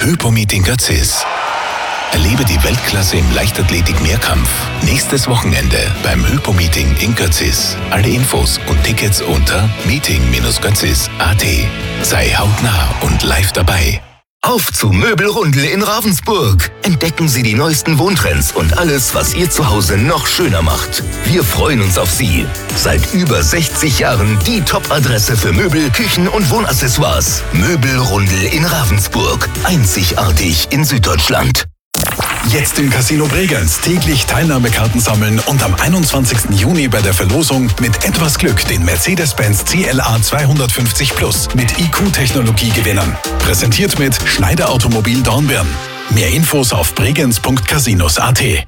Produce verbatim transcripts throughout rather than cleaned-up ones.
Hypo-Meeting Götzis. Erlebe die Weltklasse im Leichtathletik-Mehrkampf. Nächstes Wochenende beim Hypo-Meeting in Götzis. Alle Infos und Tickets unter meeting Bindestrich götzis Punkt at. Sei hautnah und live dabei. Auf zu Möbelrundel in Ravensburg. Entdecken Sie die neuesten Wohntrends und alles, was Ihr Zuhause noch schöner macht. Wir freuen uns auf Sie. Seit über sechzig Jahren die Top-Adresse für Möbel, Küchen und Wohnaccessoires. Möbelrundel in Ravensburg. Einzigartig in Süddeutschland. Jetzt im Casino Bregenz täglich Teilnahmekarten sammeln und am einundzwanzigsten Juni bei der Verlosung mit etwas Glück den Mercedes-Benz C L A zweihundertfünfzig Plus mit I Q-Technologie gewinnen. Präsentiert mit Schneider Automobil Dornbirn. Mehr Infos auf bregenz Punkt casinos Punkt at.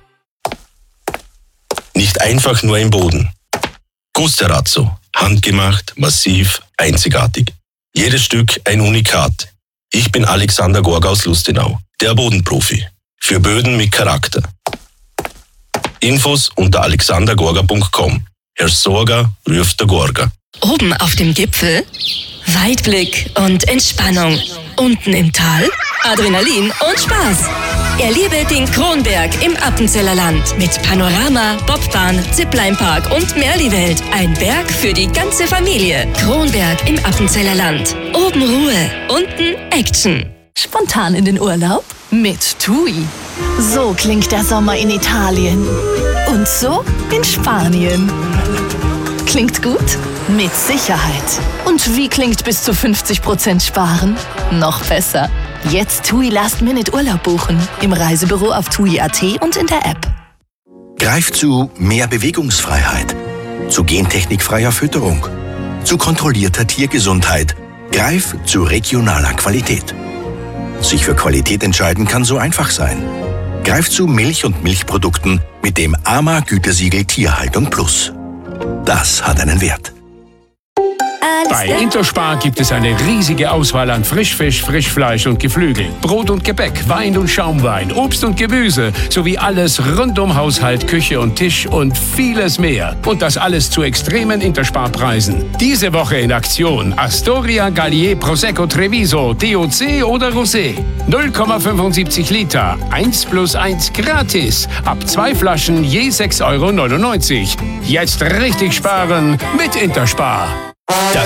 Nicht einfach nur im Boden. Gusterazzo. Handgemacht, massiv, einzigartig. Jedes Stück ein Unikat. Ich bin Alexander Gorga aus Lustenau, der Bodenprofi. Für Böden mit Charakter. Infos unter alexander gorga Punkt com. Herr Sorga ruft der Gorga. Oben auf dem Gipfel Weitblick und Entspannung. Unten im Tal Adrenalin und Spaß. Erlebe den Kronberg im Appenzeller Land mit Panorama, Bobbahn, Zipline-Park und Merli-Welt. Ein Berg für die ganze Familie. Kronberg im Appenzeller Land. Oben Ruhe, unten Action. Spontan in den Urlaub? Mit TUI. So klingt der Sommer in Italien. Und so in Spanien. Klingt gut? Mit Sicherheit. Und wie klingt bis zu fünfzig Prozent sparen? Noch besser. Jetzt TUI Last Minute Urlaub buchen. Im Reisebüro auf tui Punkt at und in der App. Greif zu mehr Bewegungsfreiheit. Zu gentechnikfreier Fütterung. Zu kontrollierter Tiergesundheit. Greif zu regionaler Qualität. Sich für Qualität entscheiden kann so einfach sein. Greif zu Milch und Milchprodukten mit dem A M A-Gütesiegel Tierhaltung Plus. Das hat einen Wert. Bei Interspar gibt es eine riesige Auswahl an Frischfisch, Frischfleisch und Geflügel, Brot und Gebäck, Wein und Schaumwein, Obst und Gemüse sowie alles rund um Haushalt, Küche und Tisch und vieles mehr. Und das alles zu extremen Interspar-Preisen. Diese Woche in Aktion Astoria, Gallier, Prosecco, Treviso, D O C oder Rosé. null Komma fünfundsiebzig Liter, eins plus eins gratis. Ab zwei Flaschen je sechs Euro neunundneunzig. Jetzt richtig sparen mit Interspar. Das